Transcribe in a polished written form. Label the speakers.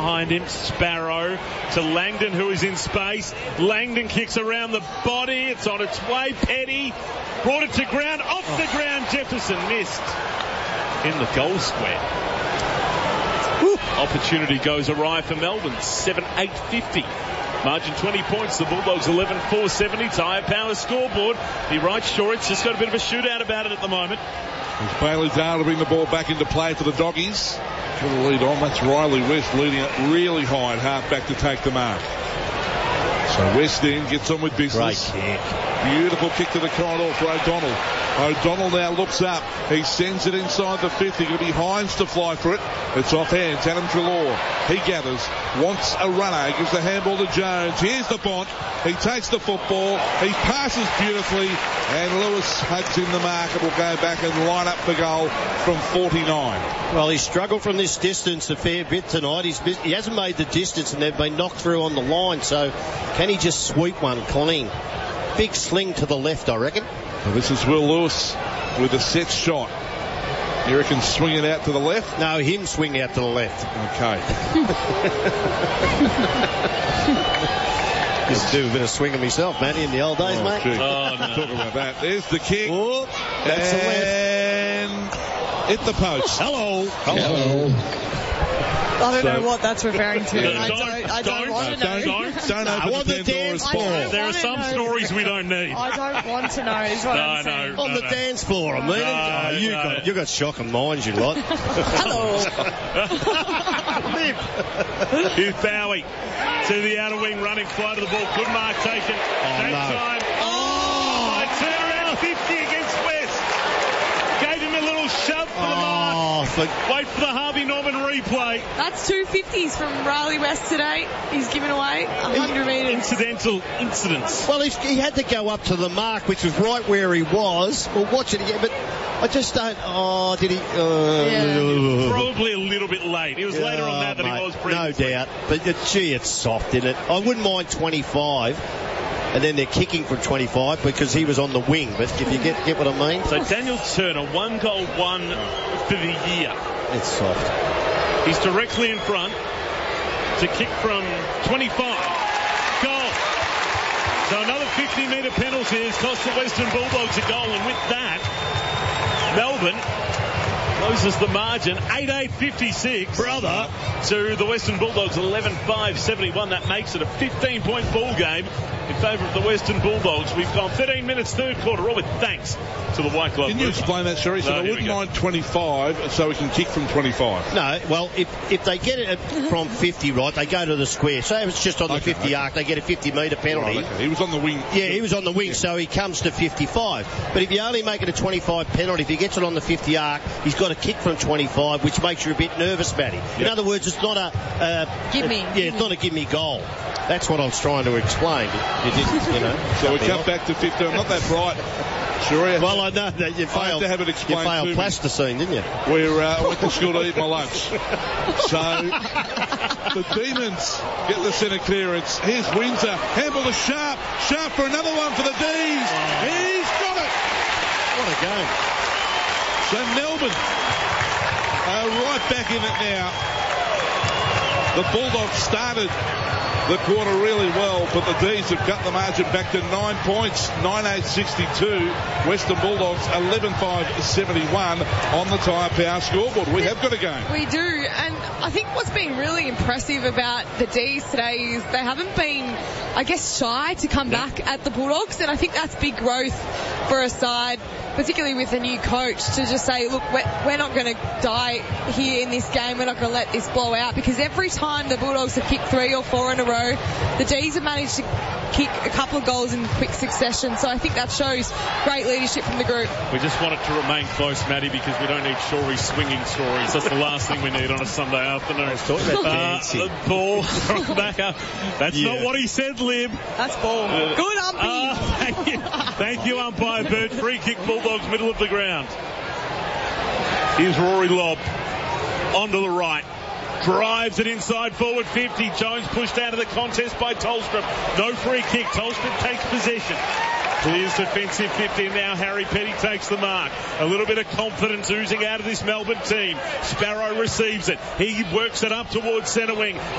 Speaker 1: behind him. Sparrow to Langdon, who is in space. Langdon kicks around the body. It's on its way. Petty brought it to ground. Off the ground. Jefferson missed in the goal square. Opportunity goes awry for Melbourne. 7-8-50. Margin 20 points. The Bulldogs 11-4-70. Tyre Power scoreboard. He writes, sure, it's just got a bit of a shootout about it at the moment.
Speaker 2: It's Bailey Dale to bring the ball back into play for the Doggies. For the lead on, that's Riley West leading it really high at half back to take the mark. So West End gets on with business.
Speaker 3: Great kick.
Speaker 2: Beautiful kick to the corridor for O'Donnell. O'Donnell now looks up. He sends it inside the 50. Going to be Hines to fly for it. It's off hands. Adam Treloar. He gathers. Wants a runner. Gives the handball to Jones. Here's the Bont. He takes the football. He passes beautifully. And Lewis hugs in the mark and will go back and line up the goal from 49.
Speaker 3: Well, he struggled from this distance a fair bit tonight. He hasn't made the distance and they've been knocked through on the line. So can he just sweep one clean? Big sling to the left, I reckon.
Speaker 2: Well, this is Will Lewis with a set shot. You reckon swing it out to the left?
Speaker 3: No, him swing out to the left.
Speaker 2: Okay.
Speaker 3: Used to do a bit of swinging myself, Matty, in the old days, mate.
Speaker 2: Gee. Oh, no. Talk about that. There's the kick.
Speaker 3: Oh, that's the left.
Speaker 2: And hit the post.
Speaker 3: Hello.
Speaker 4: I don't know what that's referring to. I don't want to know.
Speaker 2: Don't open the Pandora's box.
Speaker 1: There are some stories we don't need.
Speaker 4: I don't want to know is what I'm saying.
Speaker 3: On the dance floor, I mean. You've got shocking minds, you lot.
Speaker 4: Hello.
Speaker 1: Here's Bowie to the outer wing, running fly to the ball. Good mark taken. Same time. Turn around 50 against West. Gave him a little shove for the mark. Wait for the Harvey Norman replay.
Speaker 4: That's 2 50s from Riley West today. He's given away 100 metres.
Speaker 1: Incidental incidents.
Speaker 3: Well, he had to go up to the mark, which was right where he was. We'll watch it again, but I just don't... Oh, did he...
Speaker 1: Probably a little bit late. He was later on that than he was previously.
Speaker 3: No doubt. But, gee, it's soft, isn't it? I wouldn't mind 25. And then they're kicking from 25 because he was on the wing. But if you get what I mean.
Speaker 1: So Daniel Turner, 1 goal, 1 for the year.
Speaker 3: It's soft.
Speaker 1: He's directly in front to kick from 25. Goal. So another 50-metre penalty has cost the Western Bulldogs a goal. And with that, Melbourne closes the margin. 8-8-56.
Speaker 3: Brother.
Speaker 1: To the Western Bulldogs, 11-5-71. That makes it a 15-point ball game in favour of the Western Bulldogs. We've gone 13 minutes, third quarter, all with thanks to the White Glove.
Speaker 2: Can you explain that, Sherry? So I wouldn't mind 25, so we can kick from 25.
Speaker 3: No, well, if they get it from 50, right, they go to the square. So if it's just on the 50 arc, they get a 50-metre penalty.
Speaker 2: Right, okay. He was on the wing.
Speaker 3: Yeah, he was on the wing, so he comes to 55. But if you only make it a 25 penalty, if he gets it on the 50 arc, he's got to kick from 25, which makes you a bit nervous, Matty. Yep. In other words, it's not a... it's not a give-me goal. That's what I was trying to explain. You didn't, you know.
Speaker 2: So we come back to 50. I'm not that bright. Sure.
Speaker 3: Well, I know that you failed.
Speaker 2: To have it explained.
Speaker 3: You failed plasticine, didn't you?
Speaker 2: We went to school to eat my lunch. So the Demons get the centre clearance. Here's Windsor. Handball to Sharp. Sharp for another one for the D's. He's got it.
Speaker 3: What a game.
Speaker 2: So Melbourne are right back in it now. The Bulldogs started the quarter really well, but the D's have cut the margin back to 9 points, 9-8-62. Western Bulldogs 11-5-71 on the Tyre Power scoreboard. We have got a game.
Speaker 4: We do, and I think what's been really impressive about the D's today is they haven't been, I guess, shy to come back at the Bulldogs, and I think that's big growth for a side, particularly with a new coach, to just say, look, we're not going to die here in this game. We're not going to let this blow out, because every time the Bulldogs have kicked 3 or 4 in a row, the D's have managed to kick a couple of goals in quick succession. So I think that shows great leadership from the group.
Speaker 1: We just want it to remain close, Matty, because we don't need Shorey swinging stories. That's the last thing we need on a Sunday afternoon.
Speaker 3: Talking about dancing.
Speaker 1: The ball from back up. That's not what he said, Lib.
Speaker 4: That's ball. Good umpire.
Speaker 1: Thank you, umpire Bird. Free kick, Bulldogs, middle of the ground. Here's Rory Lobb onto the right. Drives it inside forward 50. Jones pushed out of the contest by Tolstrup. No free kick. Tolstrup takes possession. Clears defensive 50, and now Harry Petty takes the mark. A little bit of confidence oozing out of this Melbourne team. Sparrow receives it. He works it up towards centre wing.